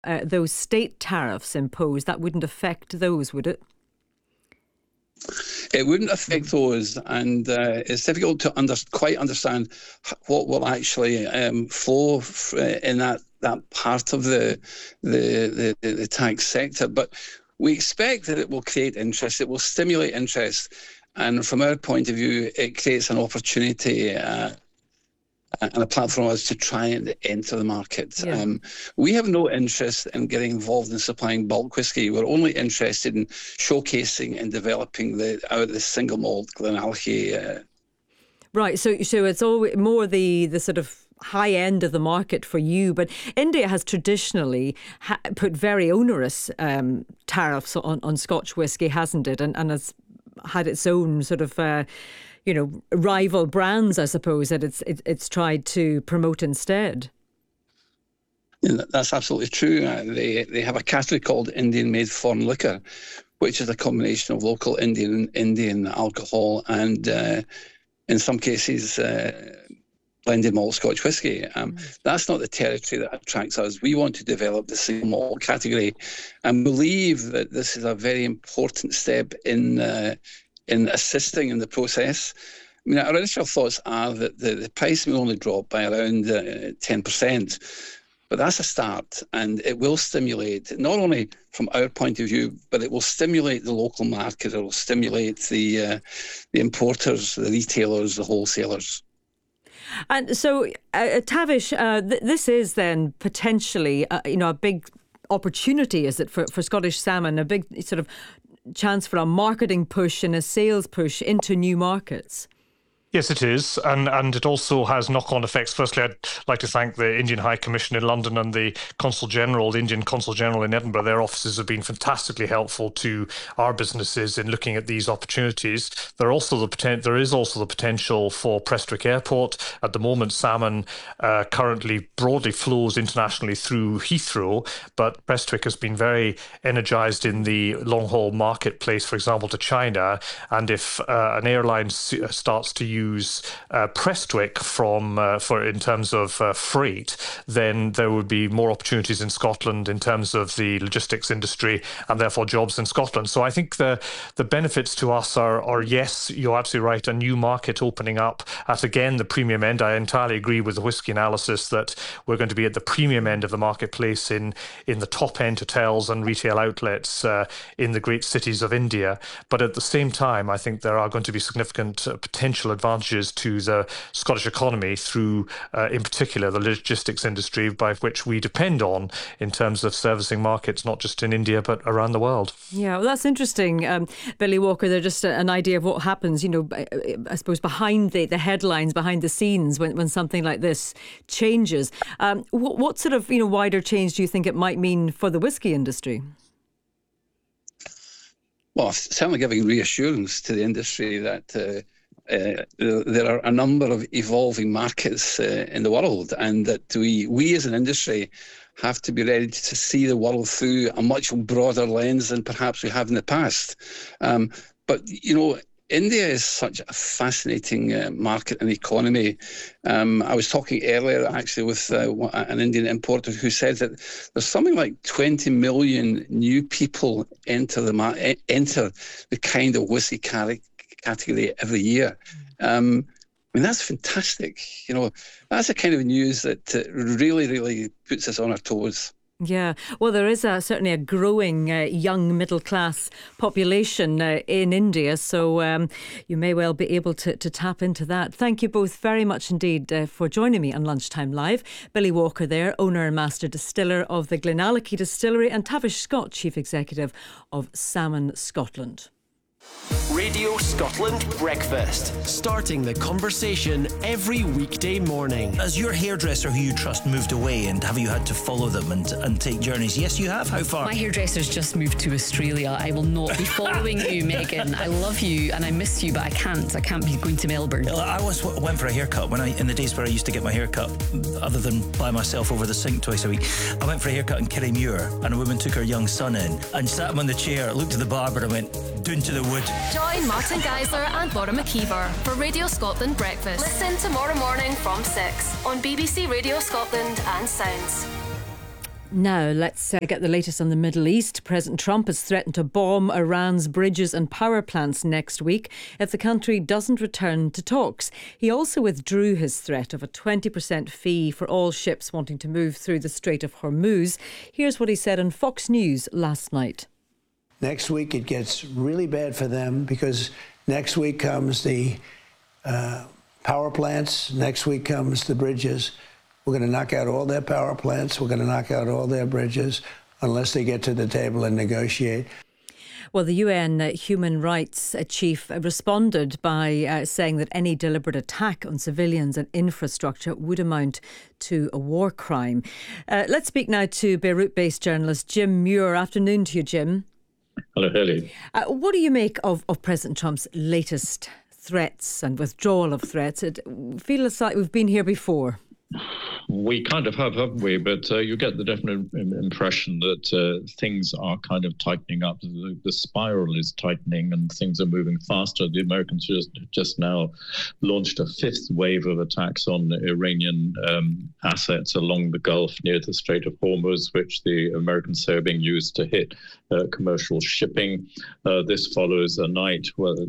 those state tariffs imposed, that wouldn't affect those, would it? It wouldn't affect those, and it's difficult to quite understand what will actually flow in that part of the tax sector. But we expect that it will create interest, it will stimulate interest, and from our point of view, it creates an opportunity and a platform for us to try and enter the market. Yeah. We have no interest in getting involved in supplying bulk whisky. We're only interested in showcasing and developing the single malt Glenallachie. Right, so it's always more the sort of high end of the market for you, but India has traditionally put very onerous tariffs on Scotch whisky, hasn't it? And has had its own sort of rival brands, I suppose, that it's tried to promote instead. Yeah, that's absolutely true. They have a category called Indian-made foreign liquor, which is a combination of local Indian alcohol and, in some cases, blended malt Scotch whisky. That's not the territory that attracts us. We want to develop the single malt category and believe that this is a very important step in assisting in the process. I mean, our initial thoughts are that the price will only drop by around 10%, but that's a start, and it will stimulate, not only from our point of view, but it will stimulate the local market, it will stimulate the importers, the retailers, the wholesalers. And so, Tavish, this is then potentially, a big opportunity, is it, for Scottish salmon, a big sort of chance for a marketing push and a sales push into new markets? Yes, it is. And it also has knock-on effects. Firstly, I'd like to thank the Indian High Commission in London and the Indian Consul General in Edinburgh. Their offices have been fantastically helpful to our businesses in looking at these opportunities. There is also the potential for Prestwick Airport. At the moment, salmon currently broadly flows internationally through Heathrow, but Prestwick has been very energised in the long-haul marketplace, for example, to China. And if an airline starts to use Prestwick in terms of freight, then there would be more opportunities in Scotland in terms of the logistics industry and therefore jobs in Scotland. So I think the benefits to us are yes, you're absolutely right, a new market opening up at, again, the premium end. I entirely agree with the whisky analysis that we're going to be at the premium end of the marketplace in the top end hotels and retail outlets in the great cities of India. But at the same time, I think there are going to be significant potential advantages to the Scottish economy through, in particular, the logistics industry, by which we depend on in terms of servicing markets, not just in India, but around the world. Yeah, well, that's interesting. Billy Walker, they're just an idea of what happens, I suppose, behind the headlines, behind the scenes when something like this changes. What sort of, wider change do you think it might mean for the whisky industry? Well, certainly giving reassurance to the industry that there are a number of evolving markets in the world, and that we as an industry have to be ready to see the world through a much broader lens than perhaps we have in the past. But India is such a fascinating market and economy. I was talking earlier actually with an Indian importer who said that there's something like 20 million new people enter the kind of whisky category every year. I mean, that's fantastic. That's the kind of news that really, really puts us on our toes. Yeah, well, there is certainly a growing young middle class population in India, so you may well be able to tap into that. Thank you both very much indeed for joining me on Lunchtime Live. Billy Walker there, owner and master distiller of the Glenallachie Distillery, and Tavish Scott, chief executive of Salmon Scotland. Radio Scotland Breakfast. Starting the conversation every weekday morning. Has your hairdresser who you trust moved away, and have you had to follow them and take journeys? Yes, you have. How far? My hairdresser's just moved to Australia. I will not be following you, Megan. I love you and I miss you, but I can't be going to Melbourne. I once went for a haircut in the days where I used to get my haircut, other than by myself over the sink twice a week. I went for a haircut in Kirriemuir, and a woman took her young son in and sat him on the chair, looked at the barber and went, "Doon to the wood." Join Martin Geisler and Laura McKeever for Radio Scotland Breakfast. Listen tomorrow morning from 6 on BBC Radio Scotland and Sounds. Now, let's get the latest on the Middle East. President Trump has threatened to bomb Iran's bridges and power plants next week if the country doesn't return to talks. He also withdrew his threat of a 20% fee for all ships wanting to move through the Strait of Hormuz. Here's what he said on Fox News last night. Next week it gets really bad for them because next week comes the power plants, next week comes the bridges. We're going to knock out all their power plants. We're going to knock out all their bridges unless they get to the table and negotiate. Well, the UN Human Rights Chief responded by saying that any deliberate attack on civilians and infrastructure would amount to a war crime. Let's speak now to Beirut-based journalist Jim Muir. Afternoon to you, Jim. Hello, Haley. What do you make of President Trump's latest threats and withdrawal of threats? It feels like we've been here before. We kind of have, haven't we? But you get the definite impression that things are kind of tightening up. The spiral is tightening and things are moving faster. The Americans just now launched a fifth wave of attacks on Iranian assets along the Gulf near the Strait of Hormuz, which the Americans say are being used to hit commercial shipping. This follows a night,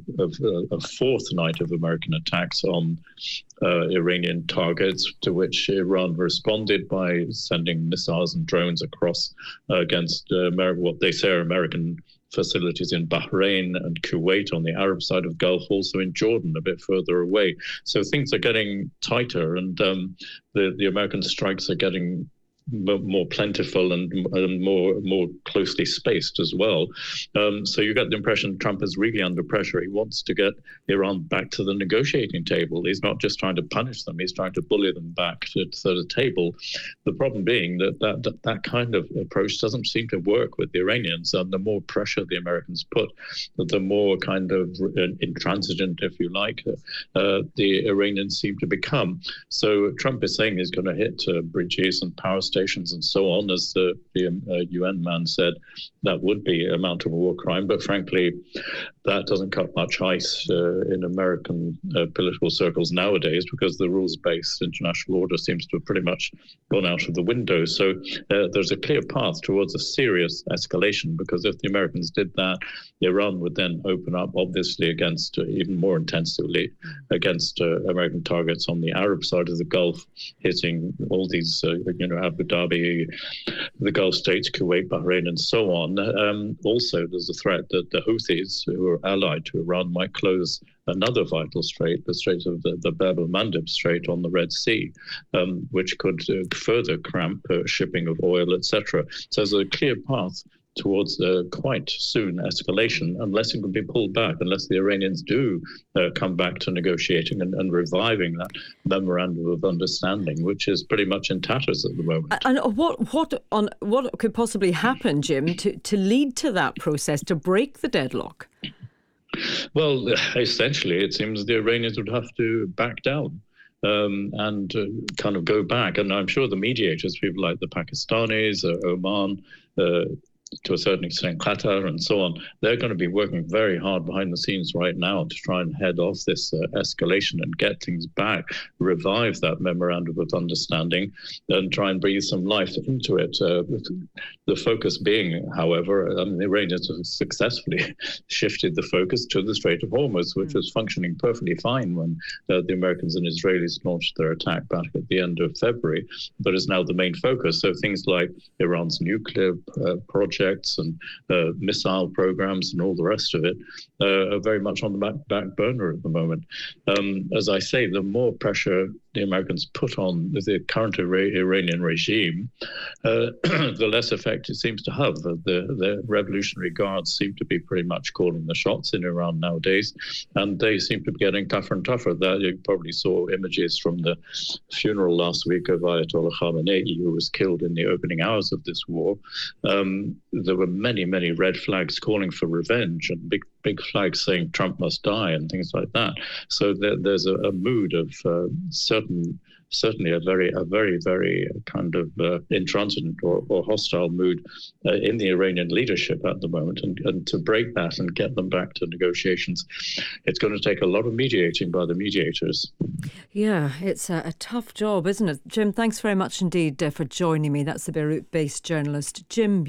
a fourth night of American attacks on Iranian targets, to which Iran responded by sending missiles and drones across against what they say are American facilities in Bahrain and Kuwait on the Arab side of Gulf, also in Jordan a bit further away. So things are getting tighter, and the American strikes are getting more plentiful and more closely spaced as well. So you get the impression Trump is really under pressure. He wants to get Iran back to the negotiating table. He's not just trying to punish them, he's trying to bully them back to the table. The problem being that kind of approach doesn't seem to work with the Iranians, and the more pressure the Americans put, the more kind of intransigent, if you like, the Iranians seem to become. So Trump is saying he's going to hit bridges and power stations and so on, as the UN man said, that would be amount to a war crime. But frankly, that doesn't cut much ice in American political circles nowadays, because the rules-based international order seems to have pretty much gone out of the window. So there's a clear path towards a serious escalation, because if the Americans did that, Iran would then open up, obviously, against even more intensively against American targets on the Arab side of the Gulf, hitting all these, Abu Dhabi, the Gulf states, Kuwait, Bahrain, and so on. Also, there's a threat that the Houthis, who are allied to Iran, might close another vital strait, the Strait of the Bab el-Mandeb Strait on the Red Sea, which could further cramp shipping of oil, etc. So there's a clear path towards quite soon escalation, unless it can be pulled back, unless the Iranians do come back to negotiating and reviving that memorandum of understanding, which is pretty much in tatters at the moment. And what could possibly happen, Jim, to lead to that process, to break the deadlock? Well, essentially, it seems the Iranians would have to back down. And kind of go back. And I'm sure the mediators, people like the Pakistanis, Oman, to a certain extent Qatar and so on, they're going to be working very hard behind the scenes right now to try and head off this escalation and get things back, revive that memorandum of understanding, and try and breathe some life into it. The focus being, however, the Iranians have successfully shifted the focus to the Strait of Hormuz, which was functioning perfectly fine when the Americans and Israelis launched their attack back at the end of February, but is now the main focus. So things like Iran's nuclear project and missile programs and all the rest of it are very much on the back burner at the moment. As I say, the more pressure the Americans put on the current Iranian regime, the less effect it seems to have. The Revolutionary Guards seem to be pretty much calling the shots in Iran nowadays, and they seem to be getting tougher and tougher. That you probably saw images from the funeral last week of Ayatollah Khamenei, who was killed in the opening hours of this war. There were many, many red flags calling for revenge, and big flags saying Trump must die and things like that. So there's a mood of certain certainly a very kind of intransigent or hostile mood in the Iranian leadership at the moment, and to break that and get them back to negotiations, it's going to take a lot of mediating by the mediators. Yeah, it's a tough job, isn't it? Jim, thanks very much indeed for joining me. That's the Beirut-based journalist Jim